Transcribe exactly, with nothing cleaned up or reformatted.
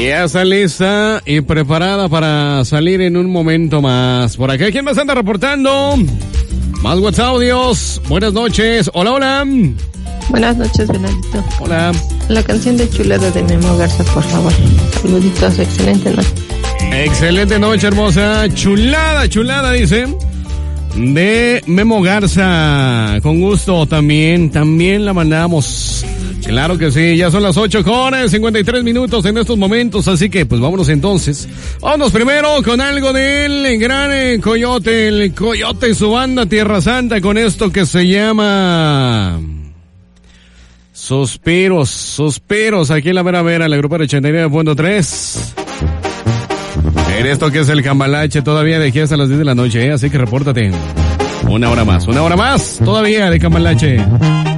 Ya está lista y preparada para salir en un momento más. Por acá, ¿quién más anda reportando? Más WhatsApp audios. Buenas noches. Hola, hola. Buenas noches, Benedito. Hola. La canción de Chulada de Memo Garza, por favor. Saluditos, excelente noche. Excelente noche, hermosa. Chulada, chulada, dice. De Memo Garza. Con gusto también. También la mandamos. Claro que sí, ya son las ocho con cincuenta y tres minutos en estos momentos, así que pues vámonos entonces. Vámonos primero con algo del gran eh, Coyote, el Coyote y su banda Tierra Santa, con esto que se llama Suspiros, Suspiros, aquí en la Vera Vera, la Grupera ochenta y nueve punto tres. En esto que es el Cambalache, todavía de aquí hasta las diez de la noche, ¿eh? Así que repórtate. Una hora más, una hora más, todavía de Cambalache.